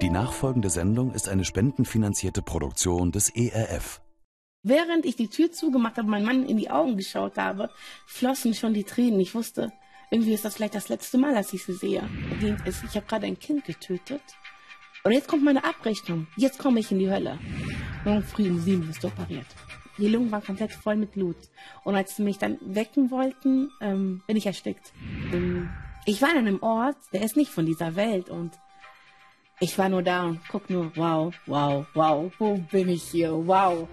Die nachfolgende Sendung ist eine spendenfinanzierte Produktion des ERF. Während ich die Tür zugemacht habe, meinem Mann in die Augen geschaut habe, flossen schon die Tränen. Ich wusste, irgendwie ist das vielleicht das letzte Mal, dass ich sie sehe. Ich habe gerade ein Kind getötet. Und jetzt kommt meine Abrechnung. Jetzt komme ich in die Hölle. Morgen früh um 7 wirst du operiert. Die Lungen waren komplett voll mit Blut. Und als sie mich dann wecken wollten, bin ich erstickt. Ich war an einem Ort, der ist nicht von dieser Welt. Und ich war nur da und guck nur, wow, wow, wow, wo bin ich hier, wow.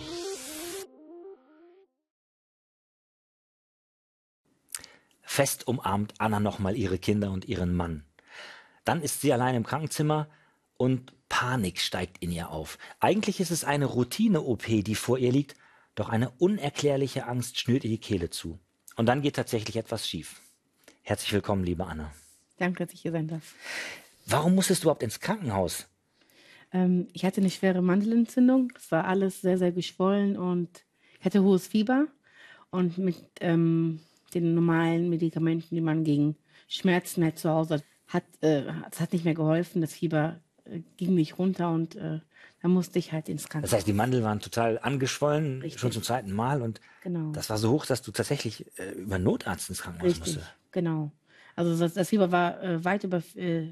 Fest umarmt Anna nochmal ihre Kinder und ihren Mann. Dann ist sie allein im Krankenzimmer und Panik steigt in ihr auf. Eigentlich ist es eine Routine-OP, die vor ihr liegt, doch eine unerklärliche Angst schnürt ihr die Kehle zu. Und dann geht tatsächlich etwas schief. Herzlich willkommen, liebe Anna. Danke, dass ich hier sein darf. Warum musstest du überhaupt ins Krankenhaus? Ich hatte eine schwere Mandelentzündung. Es war alles sehr, sehr geschwollen und ich hatte hohes Fieber. Und mit den normalen Medikamenten, die man gegen Schmerzen hat zu Hause hat, es hat nicht mehr geholfen. Das Fieber ging nicht runter und da musste ich halt ins Krankenhaus. Das heißt, die Mandeln waren total angeschwollen, Richtig. schon zum zweiten Mal. Und Genau. das war so hoch, dass du tatsächlich über Notarzt ins Krankenhaus Richtig, musstest. genau. Also das Fieber war weit über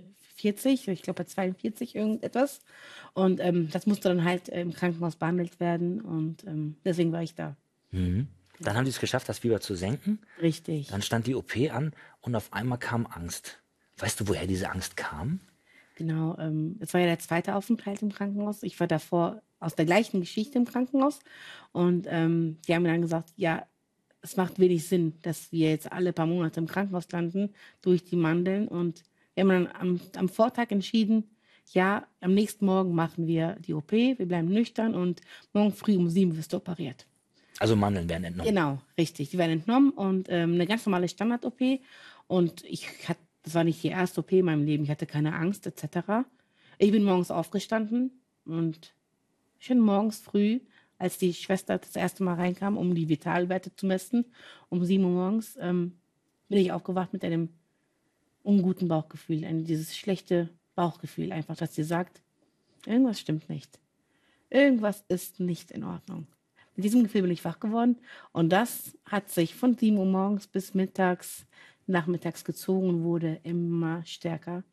40, ich glaube bei 42 irgendetwas. Und das musste dann halt im Krankenhaus behandelt werden und deswegen war ich da. Mhm. Dann haben die es geschafft, das Fieber zu senken. Richtig. Dann stand die OP an und auf einmal kam Angst. Weißt du, woher diese Angst kam? Genau, es war ja der zweite Aufenthalt im Krankenhaus. Ich war davor aus der gleichen Geschichte im Krankenhaus und die haben mir dann gesagt, ja, es macht wenig Sinn, dass wir jetzt alle paar Monate im Krankenhaus landen durch die Mandeln. Und wir haben dann am Vortag entschieden, ja, am nächsten Morgen machen wir die OP, wir bleiben nüchtern und morgen früh um 7 wirst du operiert. Also Mandeln werden entnommen. Genau, richtig. Die werden entnommen und eine ganz normale Standard-OP. Und das war nicht die erste OP in meinem Leben. Ich hatte keine Angst etc. Ich bin morgens aufgestanden und schon morgens früh, als die Schwester das erste Mal reinkam, um die Vitalwerte zu messen, um 7 Uhr morgens, bin ich aufgewacht mit einem unguten Bauchgefühl. Dieses schlechte Bauchgefühl einfach, dass sie sagt, irgendwas stimmt nicht. Irgendwas ist nicht in Ordnung. Mit diesem Gefühl bin ich wach geworden und das hat sich von 7 Uhr morgens bis nachmittags gezogen und wurde immer stärker.